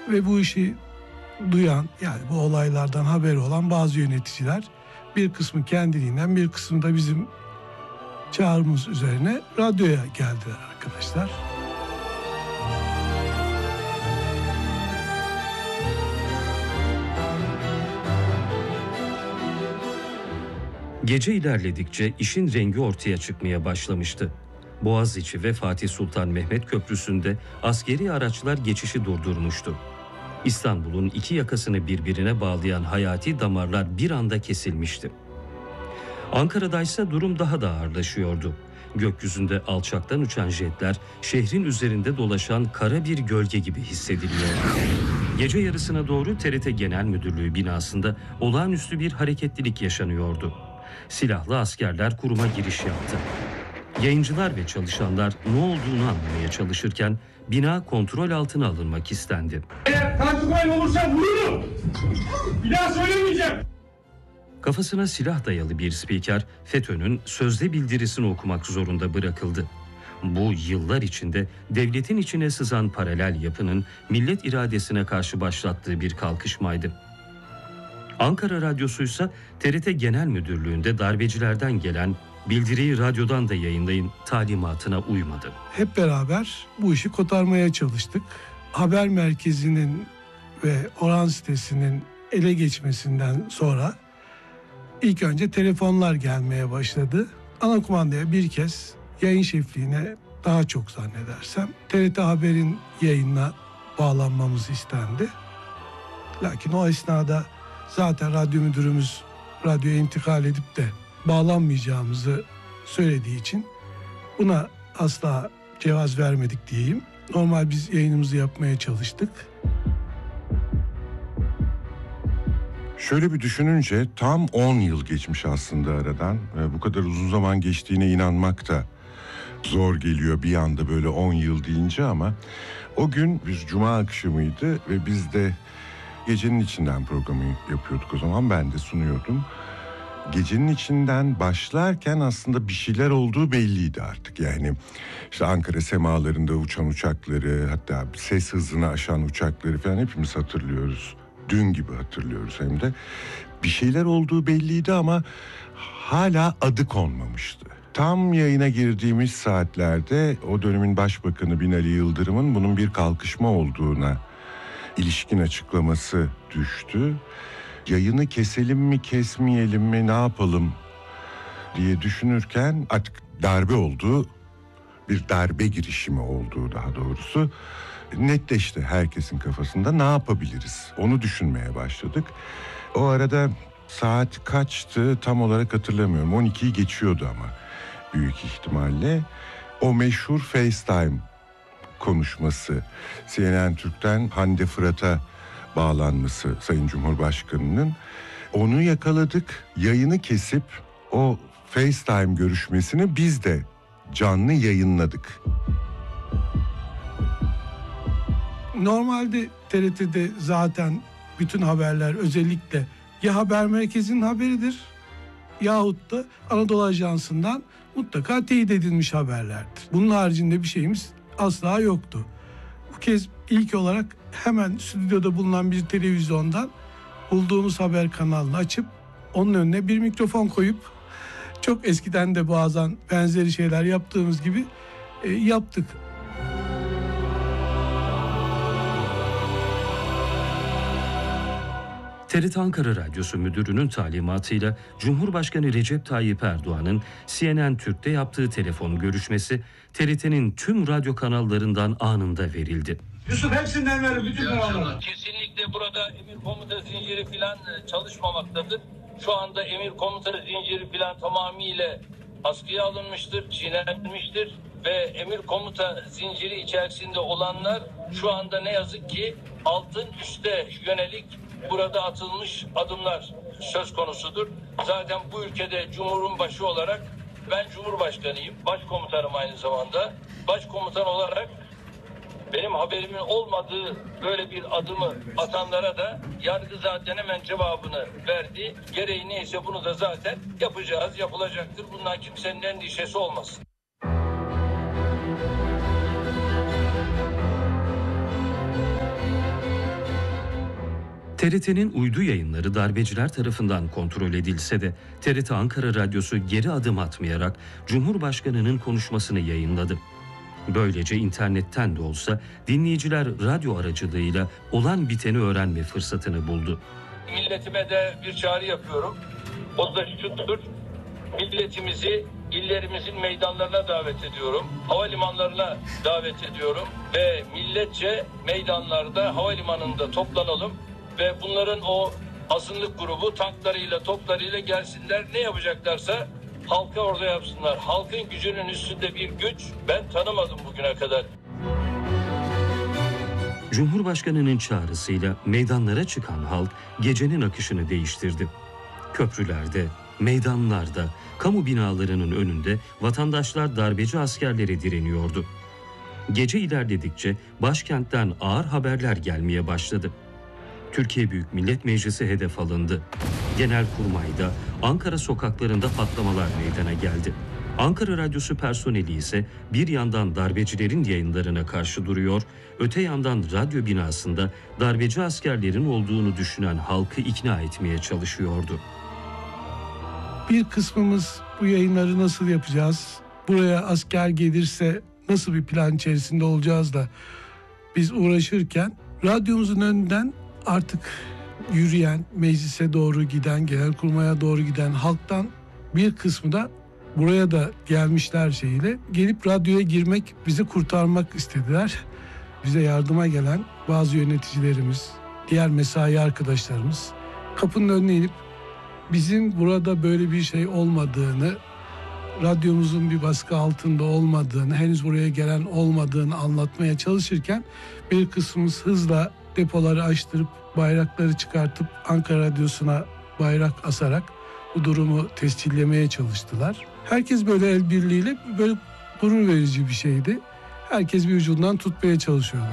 Ve bu işi duyan, yani bu olaylardan haberi olan bazı yöneticiler, bir kısmı kendiliğinden, bir kısmı da bizim çağrımız üzerine radyoya geldiler arkadaşlar. Gece ilerledikçe işin rengi ortaya çıkmaya başlamıştı. Boğaziçi ve Fatih Sultan Mehmet Köprüsü'nde askeri araçlar geçişi durdurmuştu. İstanbul'un iki yakasını birbirine bağlayan hayati damarlar bir anda kesilmişti. Ankara'daysa durum daha da ağırlaşıyordu. Gökyüzünde alçaktan uçan jetler şehrin üzerinde dolaşan kara bir gölge gibi hissediliyor. Gece yarısına doğru TRT Genel Müdürlüğü binasında olağanüstü bir hareketlilik yaşanıyordu. Silahlı askerler kuruma giriş yaptı. Yayıncılar ve çalışanlar ne olduğunu anlamaya çalışırken bina kontrol altına alınmak istendi. Eğer kaçmayın olursa vururum. Bir daha söylemeyeceğim. Kafasına silah dayalı bir spiker FETÖ'nün sözde bildirisini okumak zorunda bırakıldı. Bu yıllar içinde devletin içine sızan paralel yapının millet iradesine karşı başlattığı bir kalkışmaydı. Ankara Radyosu ise TRT Genel Müdürlüğü'nde darbecilerden gelen bildiriyi radyodan da yayınlayın talimatına uymadı. Hep beraber bu işi kotarmaya çalıştık. Haber merkezinin ve Oran sitesinin ele geçmesinden sonra ilk önce telefonlar gelmeye başladı. Ana kumandaya bir kez, yayın şefliğine daha çok zannedersem TRT Haber'in yayınına bağlanmamız istendi. Lakin o esnada zaten radyo müdürümüz radyoya intikal edip de bağlanmayacağımızı söylediği için buna asla cevaz vermedik diyeyim. Normal biz yayınımızı yapmaya çalıştık. Şöyle bir düşününce tam 10 yıl geçmiş aslında aradan. Bu kadar uzun zaman geçtiğine inanmak da zor geliyor bir anda böyle 10 yıl deyince, ama o gün biz cuma akşamıydı ve biz de Gecenin içinden programı yapıyorduk o zaman, ben de sunuyordum. Gecenin içinden başlarken aslında bir şeyler olduğu belliydi artık. Yani işte Ankara semalarında uçan uçakları, hatta ses hızını aşan uçakları falan hepimiz hatırlıyoruz. Dün gibi hatırlıyoruz hem de. Bir şeyler olduğu belliydi ama hala adı konmamıştı. Tam yayına girdiğimiz saatlerde o dönemin Başbakanı Binali Yıldırım'ın bunun bir kalkışma olduğuna ilişkin açıklaması düştü. Yayını keselim mi kesmeyelim mi, ne yapalım diye düşünürken artık darbe olduğu, bir darbe girişimi olduğu daha doğrusu netleşti herkesin kafasında. Ne yapabiliriz onu düşünmeye başladık. O arada saat kaçtı tam olarak hatırlamıyorum, 12'yi geçiyordu ama büyük ihtimalle. O meşhur FaceTime konuşması, CNN Türk'ten Hande Fırat'a bağlanması Sayın Cumhurbaşkanı'nın, onu yakaladık. Yayını kesip o FaceTime görüşmesini biz de canlı yayınladık. Normalde TRT'de zaten bütün haberler özellikle ya haber merkezinin haberidir yahut da Anadolu Ajansı'ndan mutlaka teyit edilmiş haberlerdir. Bunun haricinde bir şeyimiz asla yoktu. Bu kez ilk olarak hemen stüdyoda bulunan bir televizyondan bulduğumuz haber kanalını açıp onun önüne bir mikrofon koyup, çok eskiden de bazen benzeri şeyler yaptığımız gibi yaptık. TRT Ankara Radyosu Müdürü'nün talimatıyla Cumhurbaşkanı Recep Tayyip Erdoğan'ın CNN Türk'te yaptığı telefon görüşmesi TRT'nin tüm radyo kanallarından anında verildi. Yusuf, hepsinden verin, bütün kanallara. Kesinlikle burada emir komuta zinciri falan çalışmamaktadır. Şu anda emir komuta zinciri falan tamamıyla askıya alınmıştır, çiğnenmiştir ve emir komuta zinciri içerisinde olanlar şu anda ne yazık ki altın üste yönelik burada atılmış adımlar söz konusudur. Zaten bu ülkede Cumhur'un başı olarak ben Cumhurbaşkanıyım, başkomutanım aynı zamanda. Başkomutan olarak benim haberimin olmadığı böyle bir adımı atanlara da yargı zaten hemen cevabını verdi. Gereği neyse bunu da zaten yapacağız, yapılacaktır. Bundan kimsenin endişesi olmasın. TRT'nin uydu yayınları darbeciler tarafından kontrol edilse de TRT Ankara Radyosu geri adım atmayarak Cumhurbaşkanı'nın konuşmasını yayınladı. Böylece internetten de olsa dinleyiciler radyo aracılığıyla olan biteni öğrenme fırsatını buldu. Milletime de bir çağrı yapıyorum. O da şudur. Milletimizi illerimizin meydanlarına davet ediyorum. Havalimanlarına davet ediyorum. Ve milletçe meydanlarda, havalimanında toplanalım. Ve bunların o azınlık grubu tanklarıyla, toplarıyla gelsinler. Ne yapacaklarsa halka orada yapsınlar. Halkın gücünün üstünde bir güç ben tanımadım bugüne kadar. Cumhurbaşkanı'nın çağrısıyla meydanlara çıkan halk gecenin akışını değiştirdi. Köprülerde, meydanlarda, kamu binalarının önünde vatandaşlar darbeci askerlere direniyordu. Gece ilerledikçe başkentten ağır haberler gelmeye başladı. Türkiye Büyük Millet Meclisi hedef alındı. Genelkurmay'da, Ankara sokaklarında patlamalar meydana geldi. Ankara Radyosu personeli ise bir yandan darbecilerin yayınlarına karşı duruyor, öte yandan radyo binasında darbeci askerlerin olduğunu düşünen halkı ikna etmeye çalışıyordu. Bir kısmımız bu yayınları nasıl yapacağız, buraya asker gelirse nasıl bir plan içerisinde olacağız da biz uğraşırken radyomuzun önünden artık yürüyen, meclise doğru giden, genelkurmaya doğru giden halktan bir kısmı da buraya da gelmişler şeyiyle gelip radyoya girmek, bizi kurtarmak istediler. Bize yardıma gelen bazı yöneticilerimiz, diğer mesai arkadaşlarımız kapının önüne inip bizim burada böyle bir şey olmadığını, radyomuzun bir baskı altında olmadığını, henüz buraya gelen olmadığını anlatmaya çalışırken bir kısmımız hızla depoları açtırıp bayrakları çıkartıp Ankara Radyosu'na bayrak asarak bu durumu tescillemeye çalıştılar. Herkes böyle el birliğiyle, böyle gurur verici bir şeydi. Herkes bir ucundan tutmaya çalışıyordu.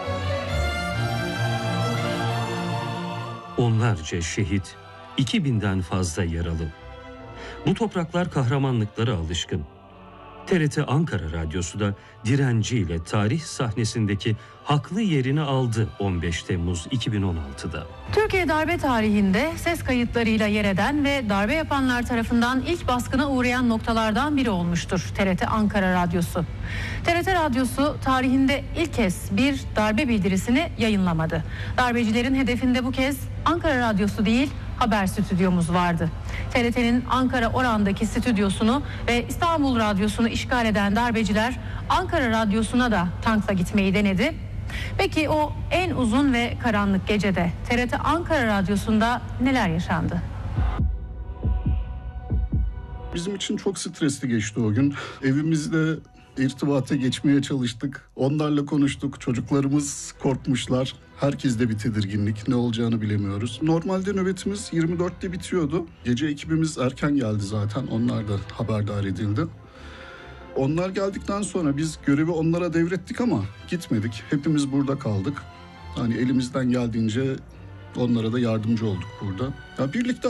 Onlarca şehit, 2000'den fazla yaralı. Bu topraklar kahramanlıklara alışkın. TRT Ankara Radyosu da direnciyle tarih sahnesindeki haklı yerini aldı 15 Temmuz 2016'da. Türkiye darbe tarihinde ses kayıtlarıyla yer eden ve darbe yapanlar tarafından ilk baskına uğrayan noktalardan biri olmuştur TRT Ankara Radyosu. TRT Radyosu tarihinde ilk kez bir darbe bildirisini yayınlamadı. Darbecilerin hedefinde bu kez Ankara Radyosu değil, haber stüdyomuz vardı. TRT'nin Ankara Oran'daki stüdyosunu ve İstanbul Radyosu'nu işgal eden darbeciler Ankara Radyosu'na da tankla gitmeyi denedi. Peki o en uzun ve karanlık gecede TRT Ankara Radyosu'nda neler yaşandı? Bizim için çok stresli geçti o gün. Evimizde irtibata geçmeye çalıştık. Onlarla konuştuk. Çocuklarımız korkmuşlar. Herkeste bir tedirginlik. Ne olacağını bilemiyoruz. Normalde nöbetimiz 24'te bitiyordu. Gece ekibimiz erken geldi zaten. Onlar da haberdar edildi. Onlar geldikten sonra biz görevi onlara devrettik ama gitmedik. Hepimiz burada kaldık. Hani elimizden geldiğince onlara da yardımcı olduk burada. Ya birlikte